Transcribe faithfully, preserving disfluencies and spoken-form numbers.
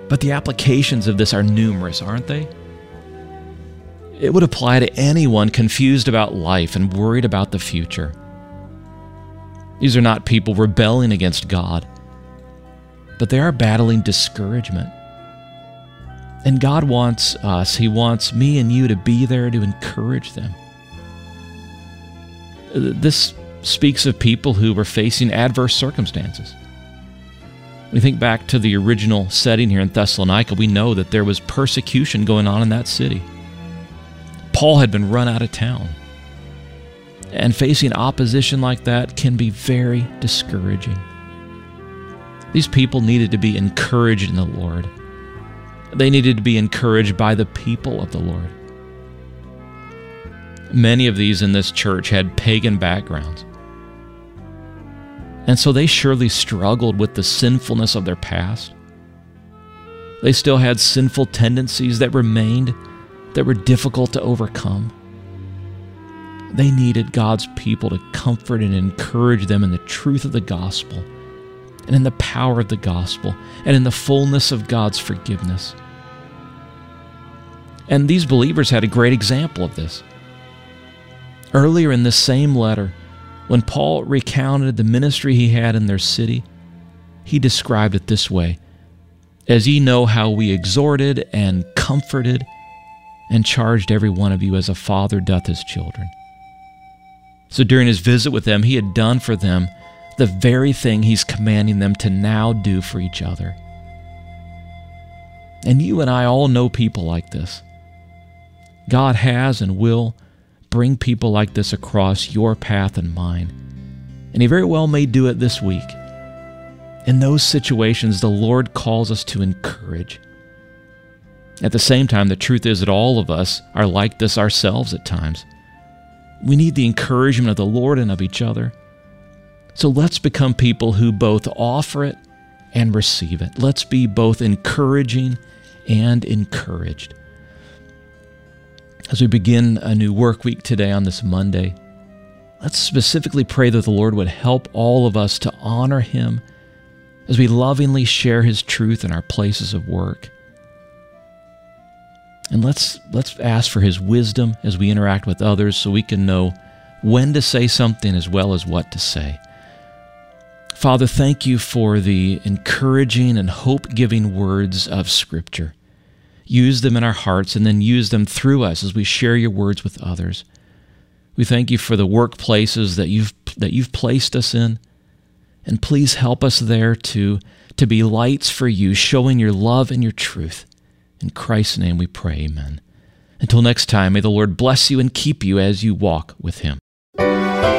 But the applications of this are numerous, aren't they? It would apply to anyone confused about life and worried about the future. These are not people rebelling against God, but they are battling discouragement. And God wants us, He wants me and you to be there to encourage them. This speaks of people who were facing adverse circumstances. We think back to the original setting here in Thessalonica, we know that there was persecution going on in that city. Paul had been run out of town. And facing opposition like that can be very discouraging. These people needed to be encouraged in the Lord. They needed to be encouraged by the people of the Lord. Many of these in this church had pagan backgrounds. And so they surely struggled with the sinfulness of their past. They still had sinful tendencies that remained, that were difficult to overcome. They needed God's people to comfort and encourage them in the truth of the gospel, and in the power of the gospel, and in the fullness of God's forgiveness. And these believers had a great example of this. Earlier in this same letter, when Paul recounted the ministry he had in their city, he described it this way: "As ye know how we exhorted and comforted and charged every one of you as a father doth his children." So during his visit with them, he had done for them the very thing he's commanding them to now do for each other. And you and I all know people like this. God has and will bring people like this across your path and mine. And He very well may do it this week. In those situations, the Lord calls us to encourage. At the same time, the truth is that all of us are like this ourselves at times. We need the encouragement of the Lord and of each other. So let's become people who both offer it and receive it. Let's be both encouraging and encouraged. As we begin a new work week today on this Monday, let's specifically pray that the Lord would help all of us to honor Him as we lovingly share His truth in our places of work. And let's let's ask for His wisdom as we interact with others so we can know when to say something as well as what to say. Father, thank You for the encouraging and hope-giving words of Scripture. Use them in our hearts and then use them through us as we share Your words with others. We thank You for the workplaces that You've that You've placed us in. And please help us there to, to be lights for You, showing Your love and Your truth. In Christ's name we pray, amen. Until next time, may the Lord bless you and keep you as you walk with Him.